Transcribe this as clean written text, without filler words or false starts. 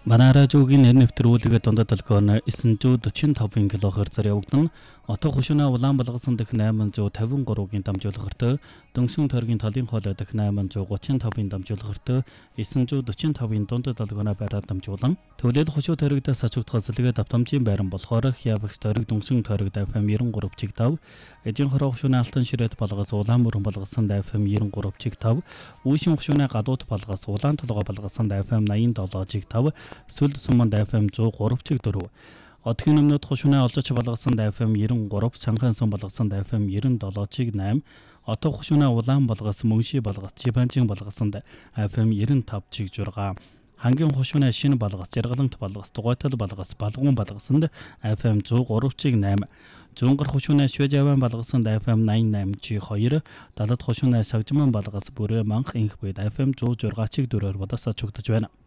Банааражуугийн нэр нэвтрүүлгээ дундад толгойн 945 кГц явагдана. Отоо хушуна улаан болгосон дэх 853-гийн дамжуулахартай, дөнгөсөн тойргийн талын хоолой дэх 835-ийн дамжуулахартай, 945-ийн дундад толгойн байраад дамжуулан, төвлөл хушуу тойрогдоос сачигдахаас илгээд автомжийн байран болохоор Хявагс тойрог дөнгөсөн тойрогт FM 93.5, эжин хороо хушууны алтан ширээд болгоос улаан мөрөн болгосон FM 93.5, үүшин хушууны гадуут болгоос улаан толгой болгосон FM 87.5, Сүлд суманд FM 103.4. Одгийн өмнөд хушууны олжич болгосон FM 93, Санхан сум болгосон FM 97.8, Отоо хушууны улаан болгосон мөнши болгосон Чипанжин болгосон FM 95.6. Хангийн хушууны шинэ болгосон Жаргалант болгосон Тугайтал болгосон Балгуун болгосон FM 103.8. Зунгар хушууны Швежаван болгосон FM 88.2, Далад хушууны Сагжман болгосон Бүрээ манх инх байд FM 106.4-оор бодосож чигдэж байна.